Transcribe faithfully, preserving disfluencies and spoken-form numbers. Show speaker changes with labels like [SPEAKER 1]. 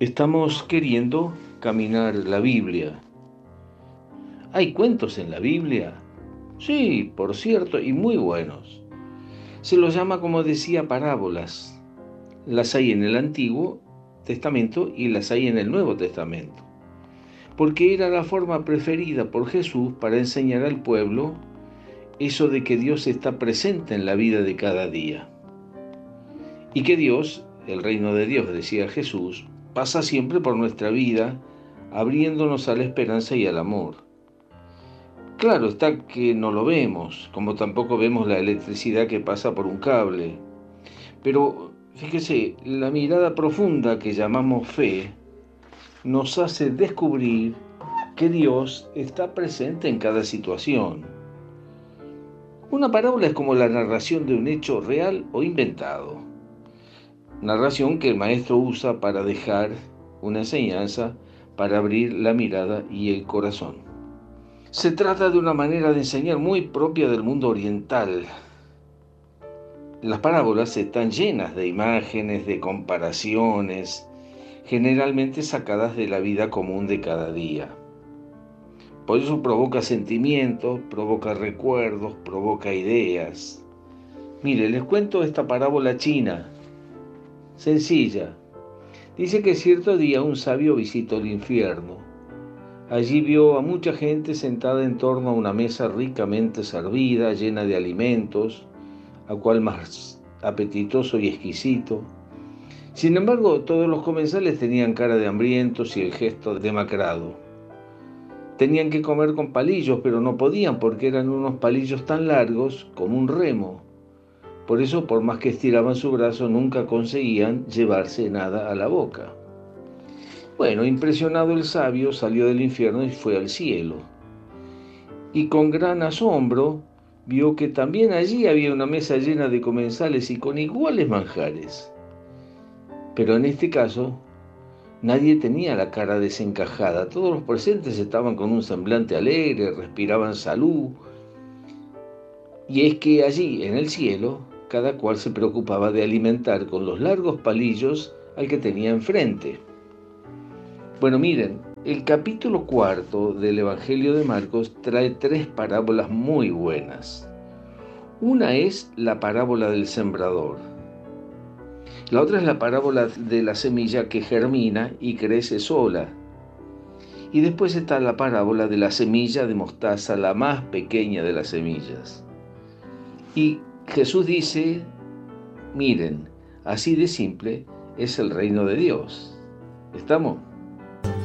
[SPEAKER 1] Estamos queriendo caminar la Biblia. ¿Hay cuentos en la Biblia? Sí, por cierto, y muy buenos. Se los llama, como decía, parábolas. Las hay en el Antiguo Testamento y las hay en el Nuevo Testamento, porque era la forma preferida por Jesús para enseñar al pueblo eso de que Dios está presente en la vida de cada día. Y que Dios, el reino de Dios, decía Jesús, pasa siempre por nuestra vida, abriéndonos a la esperanza y al amor. Claro está que no lo vemos, como tampoco vemos la electricidad que pasa por un cable. Pero fíjese, la mirada profunda que llamamos fe nos hace descubrir que Dios está presente en cada situación. Una parábola es como la narración de un hecho real o inventado. Narración que el maestro usa para dejar una enseñanza, para abrir la mirada y el corazón. Se trata de una manera de enseñar muy propia del mundo oriental. Las parábolas están llenas de imágenes, de comparaciones, generalmente sacadas de la vida común de cada día. Por eso provoca sentimientos, provoca recuerdos, provoca ideas. Mire, les cuento esta parábola china, sencilla. Dice que cierto día un sabio visitó el infierno. Allí vio a mucha gente sentada en torno a una mesa ricamente servida, llena de alimentos, a cual más apetitoso y exquisito. Sin embargo, todos los comensales tenían cara de hambrientos y el gesto demacrado. Tenían que comer con palillos, pero no podían porque eran unos palillos tan largos como un remo. Por eso, por más que estiraban su brazo, nunca conseguían llevarse nada a la boca. Bueno, impresionado el sabio salió del infierno y fue al cielo. Y con gran asombro vio que también allí había una mesa llena de comensales y con iguales manjares. Pero en este caso, nadie tenía la cara desencajada. Todos los presentes estaban con un semblante alegre, respiraban salud. Y es que allí, en el cielo, cada cual se preocupaba de alimentar con los largos palillos al que tenía enfrente. Bueno, miren, el capítulo cuarto del Evangelio de Marcos trae tres parábolas muy buenas. Una es la parábola del sembrador. La otra es la parábola de la semilla que germina y crece sola. Y después está la parábola de la semilla de mostaza, la más pequeña de las semillas. Y Jesús dice, miren, así de simple es el reino de Dios. ¿Estamos?